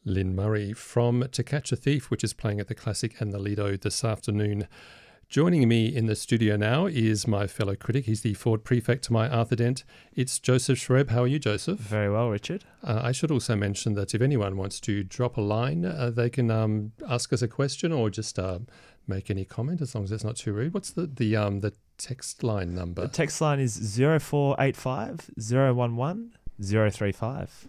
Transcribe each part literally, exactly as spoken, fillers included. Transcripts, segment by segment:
Lynn Murray from To Catch a Thief, which is playing at the Classic and the Lido this afternoon. Joining me in the studio now is my fellow critic. He's the Ford prefect to my Arthur Dent. It's Joseph Schreb. How are you, Joseph? Very well, Richard. Uh, I should also mention that if anyone wants to drop a line, uh, they can um, ask us a question or just uh, make any comment, as long as it's not too rude. What's the the um the text line number? The text line is zero four eight five, zero one one, zero three five.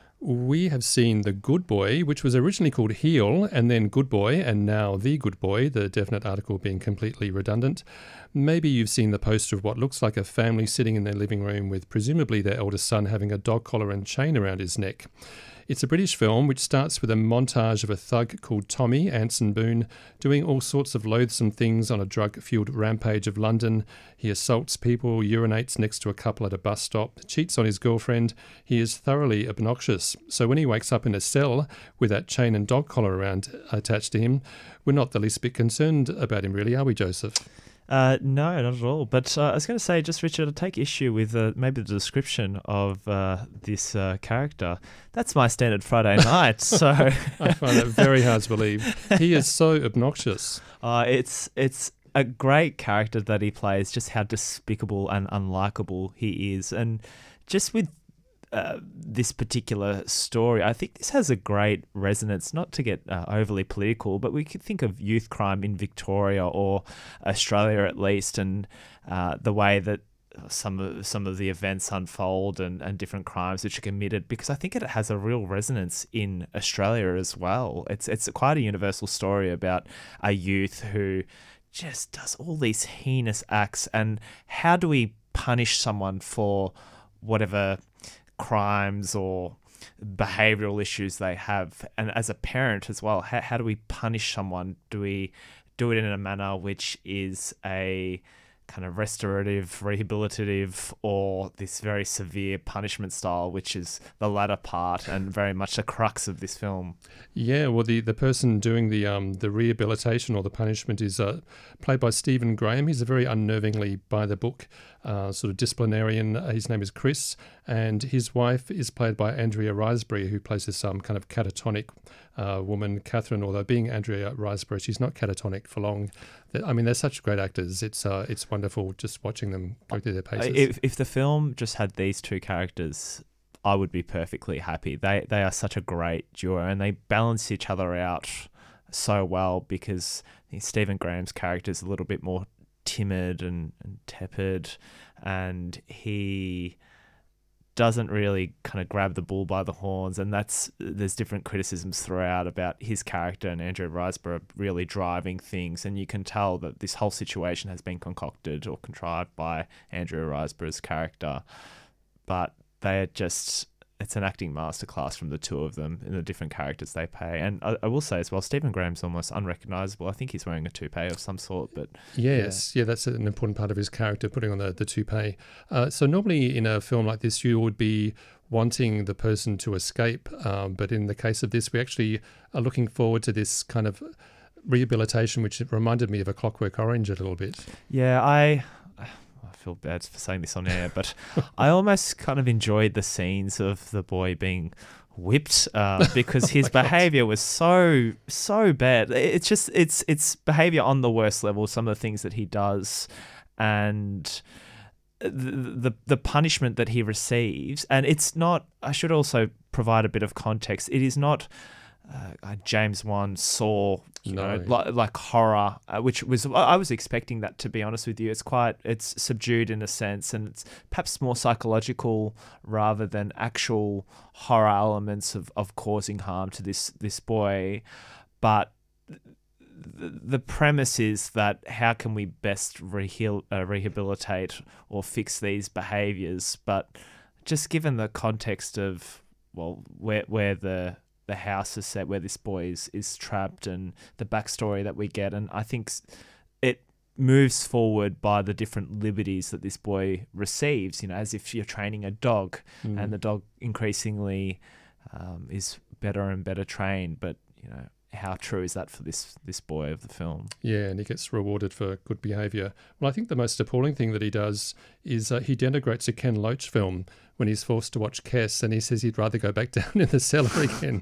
We have seen The Good Boy, which was originally called Heel and then Good Boy and now The Good Boy, the definite article being completely redundant. Maybe you've seen the poster of what looks like a family sitting in their living room with presumably their eldest son having a dog collar and chain around his neck. It's a British film which starts with a montage of a thug called Tommy, Anson Boone, doing all sorts of loathsome things on a drug-fueled rampage of London. He assaults people, urinates next to a couple at a bus stop, cheats on his girlfriend. He is thoroughly obnoxious. So when he wakes up in a cell with that chain and dog collar around attached to him, we're not the least bit concerned about him, really, are we, Joseph? Uh, no, not at all. But uh, I was going to say, just Richard, I take issue with uh, maybe the description of uh, this uh, character. That's my standard Friday night. So I find that very hard to believe. He is so obnoxious. Uh, it's it's a great character that he plays. Just how despicable and unlikable he is, and just with. Uh, this particular story, I think this has a great resonance, not to get uh, overly political, but we could think of youth crime in Victoria or Australia at least, and uh, the way that some of some of the events unfold and, and different crimes which are committed, because I think it has a real resonance in Australia as well. It's it's quite a universal story about a youth who just does all these heinous acts, and how do we punish someone for whatever crimes or behavioral issues they have? And as a parent as well, how, how do we punish someone? Do we do it in a manner which is a kind of restorative, rehabilitative, or this very severe punishment style, which is the latter part and very much the crux of this film? Yeah, well, the, the person doing the um the rehabilitation or the punishment is uh, played by Stephen Graham. He's a very unnervingly by-the-book uh, sort of disciplinarian. Uh, his name is Chris, and his wife is played by Andrea Riseborough, who plays this um, kind of catatonic uh, woman, Catherine, although being Andrea Riseborough, she's not catatonic for long. I mean, they're such great actors. It's uh, it's wonderful just watching them go through their paces. If, if the film just had these two characters, I would be perfectly happy. They they are such a great duo, and they balance each other out so well, because I think Stephen Graham's character is a little bit more timid and, and tepid, and he doesn't really kind of grab the bull by the horns, and that's there's different criticisms throughout about his character and Andrew Riseborough really driving things, and you can tell that this whole situation has been concocted or contrived by Andrew Riseborough's character, but they are just it's an acting masterclass from the two of them in the different characters they play. And I, I will say as well, Stephen Graham's almost unrecognisable. I think he's wearing a toupee of some sort. But yes, yeah, yeah that's an important part of his character, putting on the, the toupee. Uh, so normally in a film like this, you would be wanting the person to escape. Um, but in the case of this, we actually are looking forward to this kind of rehabilitation, which reminded me of A Clockwork Orange a little bit. Yeah, I... I feel bad for saying this on air, but I almost kind of enjoyed the scenes of the boy being whipped uh, because his oh behavior God. was so so bad. It's just it's it's behavior on the worst level. Some of the things that he does, and the the, the punishment that he receives, and it's not. I should also provide a bit of context. It is not. Uh, James Wan Saw, you no. know, like, like horror, uh, which was I was expecting that, to be honest with you. It's quite it's subdued in a sense, and it's perhaps more psychological rather than actual horror elements of, of causing harm to this this boy. But the, the premise is that how can we best reheal, uh, rehabilitate or fix these behaviours? But just given the context of well, where where the the house is set, where this boy is, is trapped, and the backstory that we get. And I think it moves forward by the different liberties that this boy receives, you know, as if you're training a dog mm. and the dog increasingly um, is better and better trained. But, you know, how true is that for this this boy of the film? Yeah, and he gets rewarded for good behaviour. Well, I think the most appalling thing that he does is uh, he denigrates a Ken Loach film when he's forced to watch Kess, and he says he'd rather go back down in the cellar again.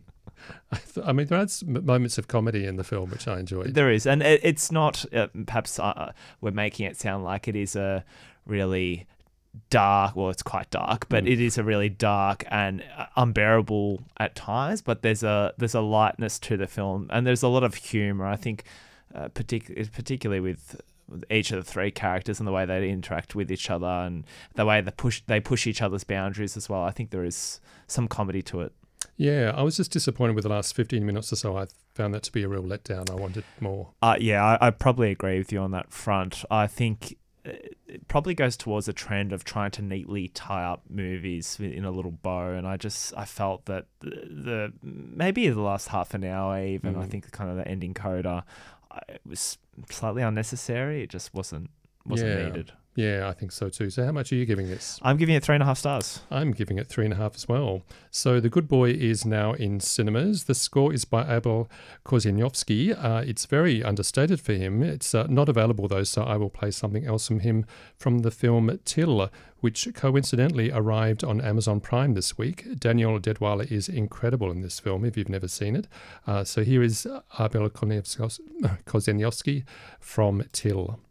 I, th- I mean, there are some moments of comedy in the film which I enjoyed. There is, and it, it's not. Uh, perhaps uh, we're making it sound like it is a really dark. Well, it's quite dark, but mm. it is a really dark and unbearable at times. But there's a there's a lightness to the film, and there's a lot of humor. I think, uh, partic- particularly with. with each of the three characters and the way they interact with each other and the way they push they push each other's boundaries as well. I think there is some comedy to it. Yeah, I was just disappointed with the last fifteen minutes or so. I found that to be a real letdown. I wanted more. Uh, yeah, I, I probably agree with you on that front. I think it probably goes towards a trend of trying to neatly tie up movies in a little bow, and I just I felt that the, the maybe the last half an hour even, mm. I think kind of the ending coda, it was slightly unnecessary. It just wasn't wasn't yeah. needed. Yeah, I think so too. So how much are you giving this? I'm giving it three and a half stars. I'm giving it three and a half as well. So The Good Boy is now in cinemas. The score is by Abel Kozieniowski. Uh, it's very understated for him. It's uh, not available though, so I will play something else from him from the film Till, which coincidentally arrived on Amazon Prime this week. Daniel Deadwyler is incredible in this film if you've never seen it. Uh, so here is Abel Kozieniowski from Till.